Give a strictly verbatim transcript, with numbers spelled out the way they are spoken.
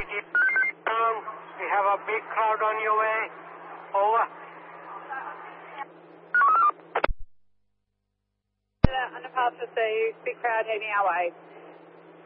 Um, we have a big crowd on your way. Over. On the path to see big crowd heading our way.